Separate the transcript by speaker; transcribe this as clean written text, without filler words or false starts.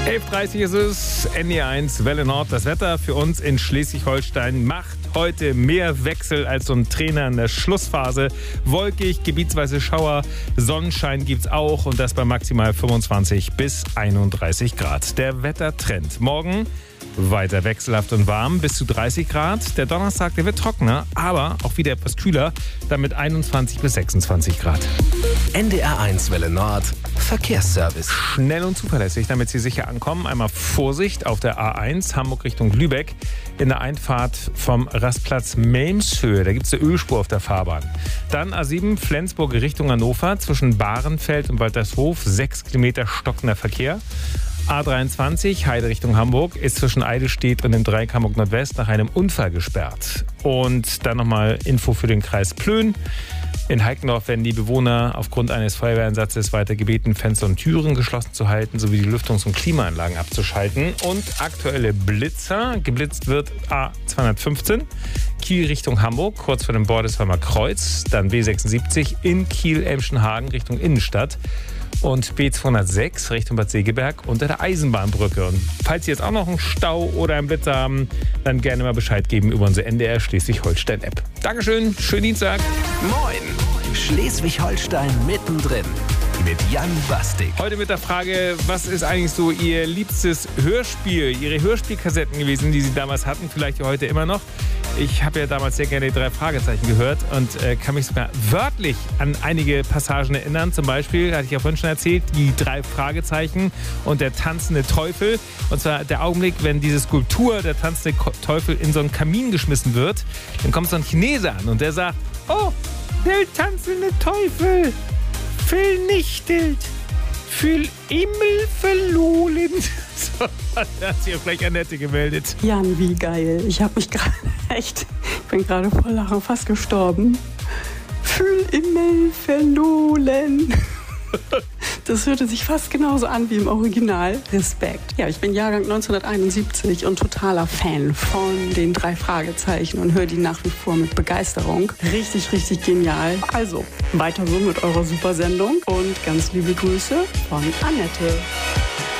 Speaker 1: 11:30 ist es, NE1 Welle Nord. Das Wetter für uns in Schleswig-Holstein macht heute mehr Wechsel als so ein Trainer in der Schlussphase. Wolkig, gebietsweise Schauer, Sonnenschein gibt's auch und das bei maximal 25 bis 31 Grad. Der Wettertrend. Morgen weiter wechselhaft und warm, bis zu 30 Grad. Der Donnerstag, der wird trockener, aber auch wieder etwas kühler, dann mit 21 bis 26 Grad.
Speaker 2: NDR1 Welle Nord, Verkehrsservice.
Speaker 1: Schnell und zuverlässig, damit Sie sicher ankommen. Einmal Vorsicht auf der A1 Hamburg Richtung Lübeck in der Einfahrt vom Rastplatz Melmshöhe. Da gibt es eine Ölspur auf der Fahrbahn. Dann A7 Flensburg Richtung Hannover zwischen Bahrenfeld und Waltershof. 6 Kilometer stockender Verkehr. A23 Heide Richtung Hamburg ist zwischen Eidelstedt und dem Dreieck Hamburg Nordwest nach einem Unfall gesperrt. Und dann nochmal Info für den Kreis Plön. In Heikendorf werden die Bewohner aufgrund eines Feuerwehreinsatzes weiter gebeten, Fenster und Türen geschlossen zu halten, sowie die Lüftungs- und Klimaanlagen abzuschalten. Und aktuelle Blitzer. Geblitzt wird A215 Kiel Richtung Hamburg, kurz vor dem Bordesheimer Kreuz. Dann B76 in Kiel-Elmschenhagen Richtung Innenstadt. Und B206 Richtung Bad Segeberg unter der Eisenbahnbrücke. Und falls Sie jetzt auch noch einen Stau oder einen Blitzer haben, dann gerne mal Bescheid geben über unsere NDR Schleswig-Holstein-App. Dankeschön, schönen Dienstag.
Speaker 2: Moin, Schleswig-Holstein mittendrin mit Jan Bastik.
Speaker 1: Heute mit der Frage, was ist eigentlich so Ihr liebstes Hörspiel, Ihre Hörspielkassetten gewesen, die Sie damals hatten, vielleicht heute immer noch. Ich habe ja damals sehr gerne die 3 Fragezeichen gehört und kann mich sogar wörtlich an einige Passagen erinnern. Zum Beispiel, hatte ich ja vorhin schon erzählt, die 3 Fragezeichen und der tanzende Teufel. Und zwar der Augenblick, wenn diese Skulptur, der tanzende Teufel, in so einen Kamin geschmissen wird. Dann kommt so ein Chinese an und der sagt, oh, der tanzende Teufel vernichtet, für immer verloren. So, da hat sich auch gleich Annette gemeldet.
Speaker 3: Jan, wie geil. Ich habe mich gerade ich bin gerade vor Lachen fast gestorben. Fühl immer verloren. Das hörte sich fast genauso an wie im Original. Respekt. Ja, ich bin Jahrgang 1971 und totaler Fan von den 3 Fragezeichen und höre die nach wie vor mit Begeisterung. Richtig, richtig genial. Also, weiter so mit eurer Supersendung und ganz liebe Grüße von Annette.